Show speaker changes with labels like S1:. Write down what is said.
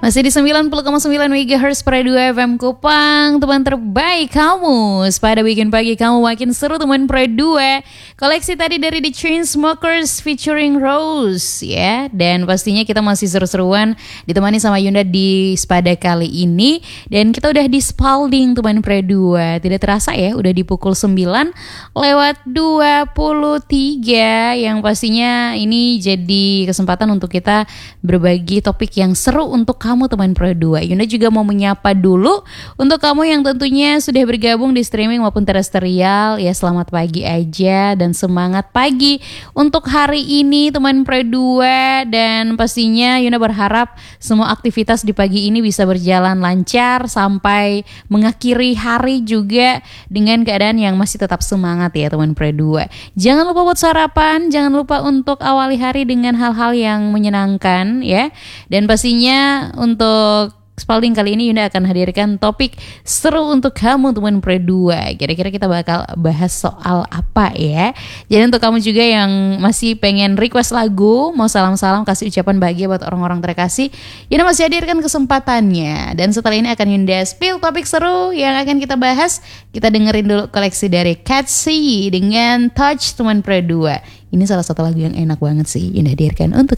S1: Masih di 90,9 MHz Pro 2 FM Kupang, teman terbaik kamu. Pada weekend pagi kamu makin seru teman Pro 2. Koleksi tadi dari The Chainsmokers featuring Rose ya. Dan pastinya kita masih seru-seruan ditemani sama Yunda di Spada kali ini. Dan kita udah di Spalding teman Pro 2. Tidak terasa ya, udah di pukul 9:23. Yang pastinya ini jadi kesempatan untuk kita berbagi topik yang seru untuk kamu teman Pro 2. Yunda juga mau menyapa dulu untuk kamu yang tentunya sudah bergabung di streaming maupun terestrial. Ya selamat pagi aja dan semangat pagi untuk hari ini teman Pro 2. Dan pastinya Yunda berharap semua aktivitas di pagi ini bisa berjalan lancar sampai mengakhiri hari juga dengan keadaan yang masih tetap semangat ya teman Pro 2. Jangan lupa buat sarapan, jangan lupa untuk awali hari dengan hal-hal yang menyenangkan ya. Dan pastinya untuk Spalding kali ini Yunda akan hadirkan topik seru untuk kamu teman Pro 2. Kira-kira kita bakal bahas soal apa ya. Jadi untuk kamu juga yang masih pengen request lagu, mau salam-salam, kasih ucapan bahagia buat orang-orang terkasih, Yunda masih hadirkan kesempatannya. Dan setelah ini akan Yunda spill topik seru yang akan kita bahas. Kita dengerin dulu koleksi dari Catzy dengan Touch teman Pro 2. Ini salah satu lagu yang enak banget sih Yunda hadirkan untuk